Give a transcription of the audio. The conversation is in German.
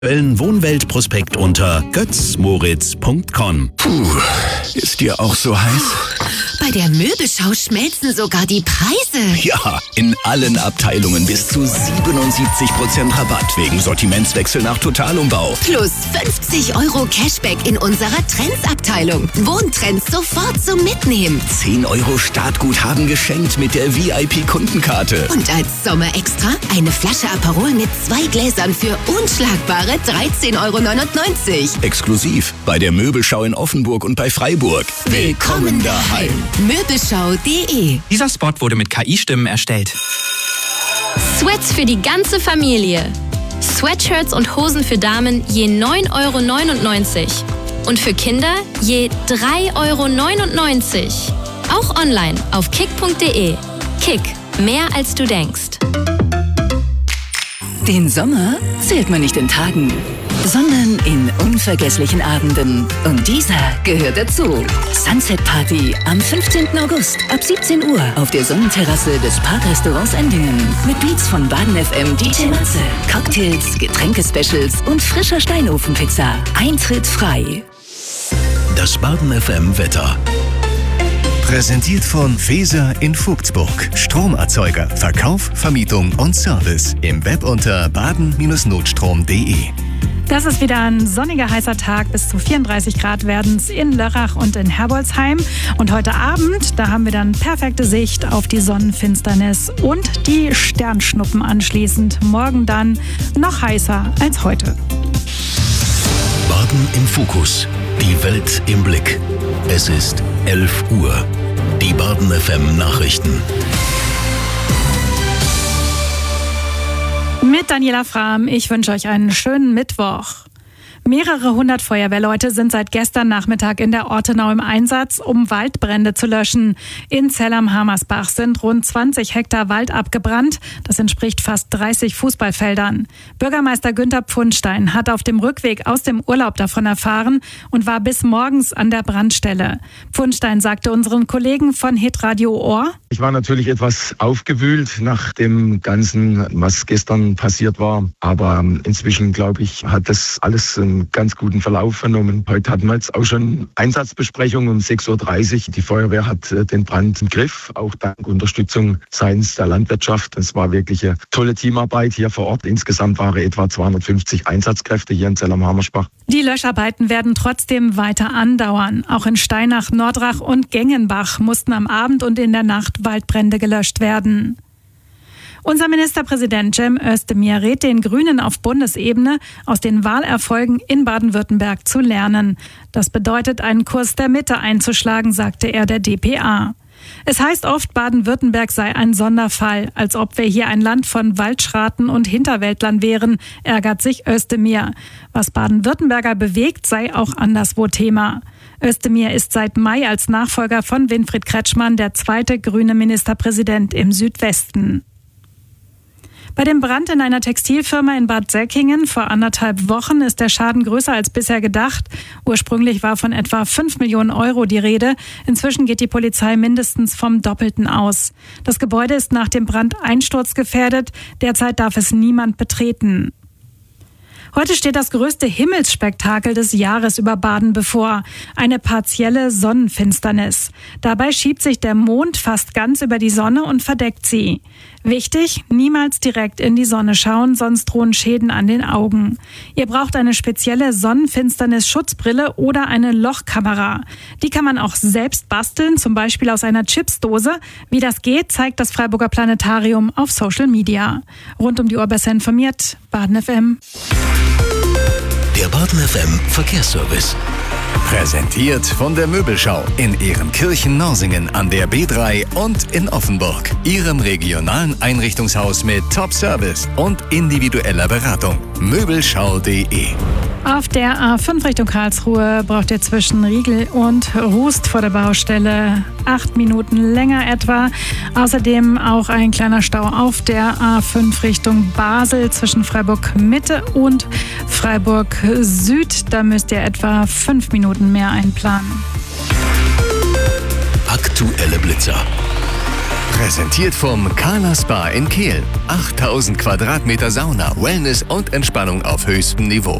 Wohnweltprospekt unter götzmoritz.com. Puh, ist dir auch so heiß? Bei der Möbelschau schmelzen sogar die Preise. Ja, in allen Abteilungen bis zu 77% Rabatt wegen Sortimentswechsel nach Totalumbau. Plus 50 € Cashback in unserer Trends-Abteilung. Wohntrends sofort zum Mitnehmen. 10 € Startguthaben geschenkt mit der VIP-Kundenkarte. Und als Sommerextra eine Flasche Aperol mit 2 Gläsern für unschlagbare 13,99 €. Exklusiv bei der Möbelschau in Offenburg und bei Freiburg. Willkommen daheim. Möbelschau.de. Dieser Spot wurde mit KI-Stimmen erstellt. Sweats für die ganze Familie. Sweatshirts und Hosen für Damen je 9,99 € und für Kinder je 3,99 €. Auch online auf kick.de. Kick, mehr als du denkst. Den Sommer zählt man nicht in Tagen, sondern in unvergesslichen Abenden. Und dieser gehört dazu. Sunset Party am 15. August ab 17 Uhr auf der Sonnenterrasse des Parkrestaurants Endingen. Mit Beats von Baden FM DJ Matze, Cocktails, Getränkespecials und frischer Steinofenpizza. Eintritt frei. Das Baden FM Wetter. Präsentiert von Feser in Vogtsburg. Stromerzeuger, Verkauf, Vermietung und Service. Im Web unter baden-notstrom.de. Das ist wieder ein sonniger, heißer Tag. Bis zu 34 Grad werden es in Lörrach und in Herbolzheim. Und heute Abend, da haben wir dann perfekte Sicht auf die Sonnenfinsternis und die Sternschnuppen anschließend. Morgen dann noch heißer als heute. Baden im Fokus. Die Welt im Blick. Es ist 11 Uhr. Die Baden FM Nachrichten. Mit Daniela Frahm, ich wünsche euch einen schönen Mittwoch. Mehrere hundert Feuerwehrleute sind seit gestern Nachmittag in der Ortenau im Einsatz, um Waldbrände zu löschen. In Zell am Hammersbach sind rund 20 Hektar Wald abgebrannt. Das entspricht fast 30 Fußballfeldern. Bürgermeister Günther Pfundstein hat auf dem Rückweg aus dem Urlaub davon erfahren und war bis morgens an der Brandstelle. Pfundstein sagte unseren Kollegen von Hitradio Ohr: Ich war natürlich etwas aufgewühlt nach dem Ganzen, was gestern passiert war. Aber inzwischen, glaube ich, hat das alles einen ganz guten Verlauf genommen. Heute hatten wir jetzt auch schon Einsatzbesprechung um 6:30 Uhr. Die Feuerwehr hat den Brand im Griff, auch dank Unterstützung seitens der Landwirtschaft. Es war wirklich eine tolle Teamarbeit hier vor Ort. Insgesamt waren etwa 250 Einsatzkräfte hier in Zell am Hammersbach. Die Löscharbeiten werden trotzdem weiter andauern. Auch in Steinach, Nordrach und Gengenbach mussten am Abend und in der Nacht Waldbrände gelöscht werden. Unser Ministerpräsident Cem Özdemir rät den Grünen auf Bundesebene, aus den Wahlerfolgen in Baden-Württemberg zu lernen. Das bedeutet, einen Kurs der Mitte einzuschlagen, sagte er der dpa. Es heißt oft, Baden-Württemberg sei ein Sonderfall, als ob wir hier ein Land von Waldschraten und Hinterwäldlern wären, ärgert sich Özdemir. Was Baden-Württemberger bewegt, sei auch anderswo Thema. Özdemir ist seit Mai als Nachfolger von Winfried Kretschmann der zweite grüne Ministerpräsident im Südwesten. Bei dem Brand in einer Textilfirma in Bad Säckingen vor 1,5 Wochen ist der Schaden größer als bisher gedacht. Ursprünglich war von etwa 5 Millionen € die Rede. Inzwischen geht die Polizei mindestens vom Doppelten aus. Das Gebäude ist nach dem Brand einsturzgefährdet. Derzeit darf es niemand betreten. Heute steht das größte Himmelsspektakel des Jahres über Baden bevor. Eine partielle Sonnenfinsternis. Dabei schiebt sich der Mond fast ganz über die Sonne und verdeckt sie. Wichtig, niemals direkt in die Sonne schauen, sonst drohen Schäden an den Augen. Ihr braucht eine spezielle Sonnenfinsternis-Schutzbrille oder eine Lochkamera. Die kann man auch selbst basteln, zum Beispiel aus einer Chipsdose. Wie das geht, zeigt das Freiburger Planetarium auf Social Media. Rund um die Uhr besser informiert, Baden FM. Der Baden FM Verkehrsservice. Präsentiert von der Möbelschau in Ehrenkirchen-Norsingen an der B3 und in Offenburg. Ihrem regionalen Einrichtungshaus mit Top-Service und individueller Beratung. Möbelschau.de. Auf der A5 Richtung Karlsruhe braucht ihr zwischen Riegel und Rust vor der Baustelle 8 Minuten länger etwa. Außerdem auch ein kleiner Stau auf der A5 Richtung Basel zwischen Freiburg Mitte und Freiburg Süd. Da müsst ihr etwa 5 Minuten mehr einplanen. Aktuelle Blitzer. Präsentiert vom Kala Spa in Kehl. 8000 Quadratmeter Sauna, Wellness und Entspannung auf höchstem Niveau.